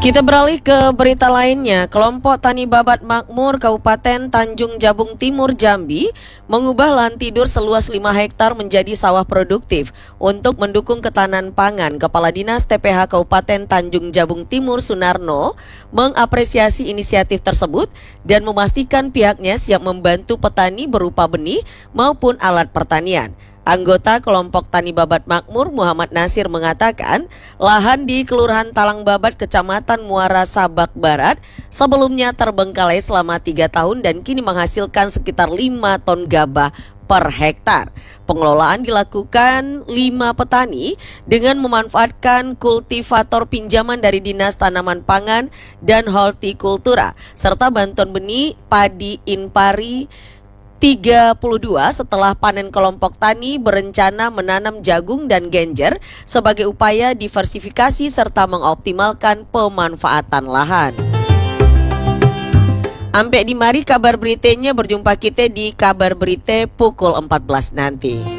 Kita beralih ke berita lainnya. Kelompok Tani Babat Makmur Kabupaten Tanjung Jabung Timur Jambi mengubah lahan tidur seluas 5 hektar menjadi sawah produktif untuk mendukung ketahanan pangan. Kepala Dinas TPH Kabupaten Tanjung Jabung Timur Sunarno mengapresiasi inisiatif tersebut dan memastikan pihaknya siap membantu petani berupa benih maupun alat pertanian. Anggota kelompok Tani Babat Makmur Muhammad Nasir mengatakan lahan di Kelurahan Talang Babat Kecamatan Muara Sabak Barat sebelumnya terbengkalai selama 3 tahun dan kini menghasilkan sekitar 5 ton gabah per hektar. Pengelolaan dilakukan 5 petani dengan memanfaatkan kultivator pinjaman dari Dinas Tanaman Pangan dan Hortikultura serta bantuan benih padi Inpari 32 setelah panen kelompok tani berencana menanam jagung dan genjer sebagai upaya diversifikasi serta mengoptimalkan pemanfaatan lahan. Sampai di mari kabar beritanya, berjumpa kita di kabar berita pukul 14 nanti.